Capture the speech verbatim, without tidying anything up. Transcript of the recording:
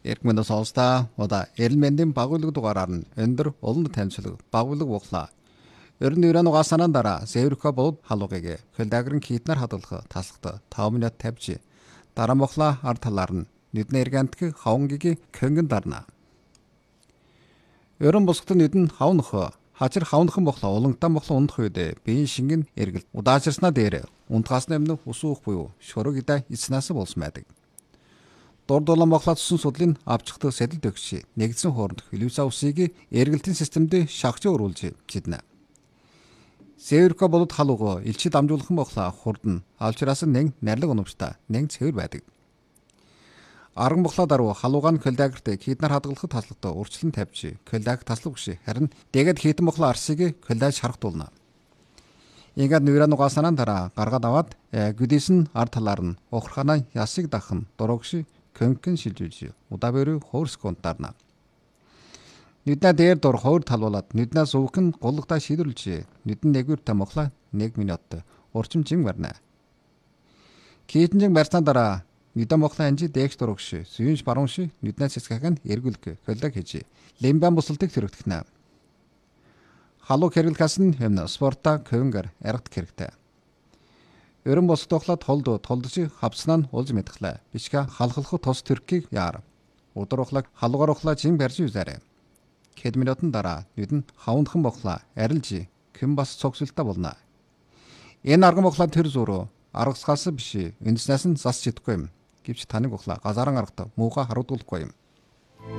Эрх мэнд сонсдоо удаа эрэл мэндийн багуулга дугаараар нь өндөр олон танилцуулга багуулга буглаа. Ер нь юран угаасанаа дараа Северка болоод халуугийг хөлдагрын китнэр хадгалах таслахта таван минут тавьж дараа мохла ард талаар нь нүдний эргэнтг хавнгийг көнгөн дарна. Ерөн босгот нүдэн хавнах хачир хавнах мохла улангтан мохла ундах үед биеийн шингэн эргэл удаачирснаа дээр унтгаас нэмнэ усуух буюу шорогида эцнаас болсон байдаг. Дордолон мохлад сусын судлын авчхдаг сэтэл төгши нэгдсэн хооронд хөлөвсө усыг эргэлтийн системд шахаж өрүүлж зэднэ. Северка болоод халууга элчид амжуулах мохла хурдан алчраас нэг нарлаг унамжтай нэг цэвэр байдаг. Арга мохла даруй халуугаан көлдагерт киднар хадгалах таслагт урчлан тавьж көлдаг таслах биш харин дэгэд хитэн мохла арсыг көлдаж шархтуулна. Ингээд нүрэн угаасанаа дараа гаргаад аваад гүдээс нь ард талаар нь ухрахана ясыг дахын дурагш көнгөн шилжүүлж удаа бөрө хоор секундтарна. Нүднээ дээр дор хоор талуулаад нүднээ сувгэн гулгадаа шидүүлж нүдэн нэгүр тамхла нэг минут урчимжин барна. Китэнжин барсан дараа нүдэн мохла анжи дэгш дурагш сүйнж баруунш нүднээ цэцгэх нь эргүүлг көлдөг хийж лимбан бусалтыг төрөгдөхнэ. Халуу хэрэглэхээс нь хэмнэ спорта көнгөр аргад хэрэгтэй. Ерөн босгохлоод толд толдож хавцнаа нь улж мэдхлээ. Бичгээ халахлах тос төркийг яар. Өдөр ухлаг халуугаар ухлаа чин барьж үзээрэй. Хэд минутын дараа нүдэн хавнхан бохлаа арилж хэн бас цогцолтой болно. Энэ арга мохлаа тэр зуруу аргасгаас биш үндэснээс нь зас чидэхгүй юм. Гэвч таныг ухлаа газаран аргата мууга харуудуулахгүй юм.